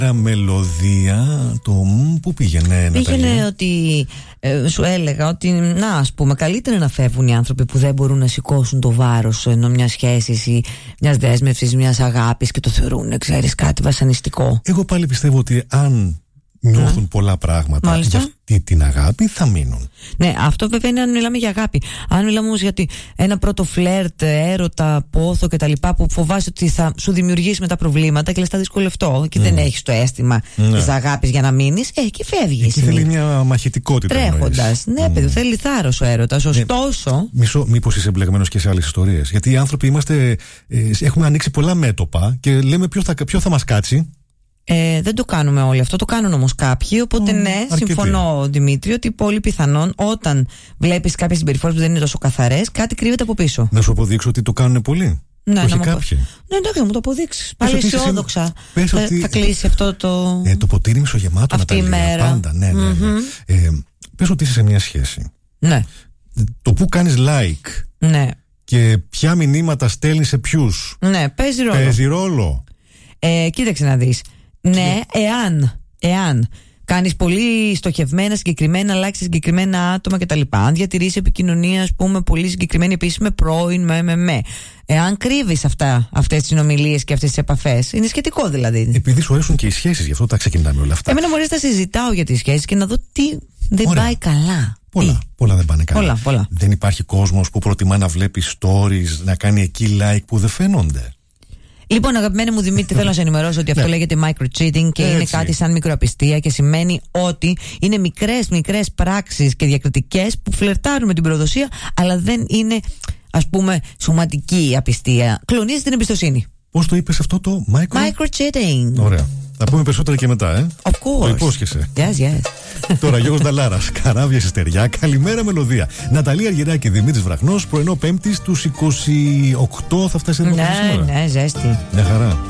Μελωδία, το που πήγαινε. Πήγαινε ότι σου έλεγα ότι να, ας πούμε, καλύτερα να φεύγουν οι άνθρωποι που δεν μπορούν να σηκώσουν το βάρος μιας σχέσης ή μιας δέσμευσης, μιας αγάπης και το θεωρούν, ξέρεις, κάτι βασανιστικό. Εγώ πάλι πιστεύω ότι αν νιώθουν πολλά πράγματα για αυτή την αγάπη, θα μείνουν. Ναι, αυτό βέβαια είναι αν μιλάμε για αγάπη. Αν μιλάμε όμως για ένα πρώτο φλερτ, έρωτα, πόθο κτλ., που φοβάσαι ότι θα σου δημιουργήσει μετά προβλήματα και λες θα δυσκολευτώ και δεν έχεις το αίσθημα της αγάπης για να μείνεις, εκεί φεύγεις. Εκεί θέλει μια μαχητικότητα. Τρέχοντας. Ναι, παιδί, θέλει θάρρος ο έρωτας. Ωστόσο. Μήπως είσαι εμπλεγμένος και σε άλλες ιστορίες? Γιατί οι άνθρωποι έχουμε ανοίξει πολλά μέτωπα και λέμε ποιο θα μας κάτσει. Δεν το κάνουμε όλοι αυτό, το κάνουν όμως κάποιοι. Οπότε ναι, συμφωνώ, Δημήτρη, ότι πολύ πιθανόν όταν βλέπεις κάποιες συμπεριφορές που δεν είναι τόσο καθαρές, κάτι κρύβεται από πίσω. Να σου αποδείξω ότι το κάνουν πολλοί. Ναι, όχι κάποιοι. Ναι, εντάξει, να μου το αποδείξεις. Πάλι αισιόδοξα. Θα κλείσει αυτό το. Το ποτήρι μισογεμάτο αυτή η μέρα. Πάντα, ναι. Πες ότι είσαι σε μια σχέση. Ναι. Το που κάνεις like. Ναι. Και ποια μηνύματα στέλνεις σε ποιους. Ναι, παίζει ρόλο. Κοίταξε να δεις. Ναι, εάν κάνεις πολύ στοχευμένα, συγκεκριμένα like σε συγκεκριμένα άτομα κτλ. Αν διατηρείς επικοινωνία, ας πούμε, πολύ συγκεκριμένη επίσης με πρώην, με. Εάν κρύβεις αυτές τις συνομιλίες και αυτές τις επαφές, είναι σχετικό δηλαδή. Επειδή σου αρέσουν και οι σχέσεις, γι' αυτό τα ξεκινάμε όλα αυτά. Εμένα μου αρέσει να συζητάω για τις σχέσεις και να δω τι δεν πάει καλά. Πολλά δεν πάνε καλά. Πολλά. Δεν υπάρχει κόσμος που προτιμά να βλέπει stories, να κάνει εκεί like που δεν φαίνονται. Λοιπόν, αγαπημένη μου Δημήτρη, θέλω να σε ενημερώσω ότι αυτό λέγεται micro-cheating και είναι κάτι σαν μικροαπιστία και σημαίνει ότι είναι μικρές πράξεις και διακριτικές που φλερτάρουν με την προδοσία, αλλά δεν είναι, ας πούμε, σωματική απιστία. Κλονίζει την εμπιστοσύνη. Πώς το είπες αυτό το micro-cheating? Ωραία. Θα πούμε περισσότερα και μετά, Of course. Το υπόσχεσαι. Yes. Τώρα Γιώργος Νταλάρας, Καράβια στη Στεριά, Καλημέρα Μελωδία. Ναταλία Αργυράκη, Δημήτρης Βραχνός, πρωινό Πέμπτης, τους 28 θα φτάσει εδώ σήμερα. Ναι, ζέστη. Μια χαρά.